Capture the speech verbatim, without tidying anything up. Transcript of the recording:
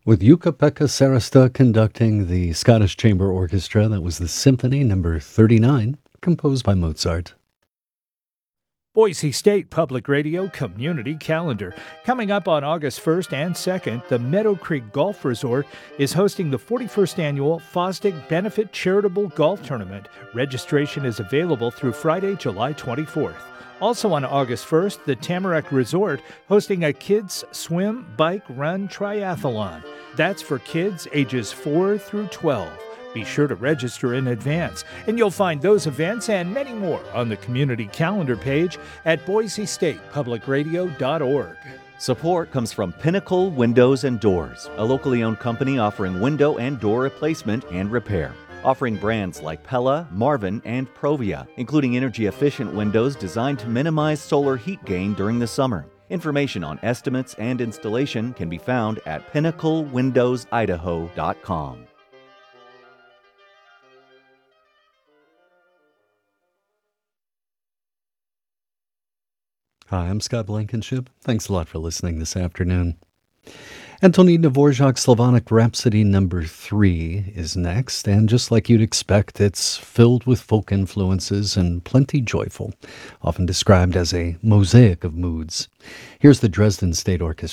with Jukka-Pekka Sarasta conducting the Scottish Chamber Orchestra. That was the Symphony number thirty-nine, composed by Mozart. Boise State Public Radio Community Calendar. Coming up on August first and second, the Meadow Creek Golf Resort is hosting the forty-first Annual Fosdick Benefit Charitable Golf Tournament. Registration is available through Friday, July twenty-fourth. Also on August first, the Tamarack Resort hosting a kids swim, bike, run triathlon. That's for kids ages four through twelve. Be sure to register in advance, and you'll find those events and many more on the community calendar page at boise state public radio dot org. Support comes from Pinnacle Windows and Doors, a locally owned company offering window and door replacement and repair. Offering brands like Pella, Marvin, and Provia, including energy-efficient windows designed to minimize solar heat gain during the summer. Information on estimates and installation can be found at pinnacle windows idaho dot com. Hi, I'm Scott Blankenship. Thanks a lot for listening this afternoon. Antonín Dvorak's Slavonic Rhapsody number three is next, and just like you'd expect, it's filled with folk influences and plenty joyful, often described as a mosaic of moods. Here's the Dresden State Orchestra.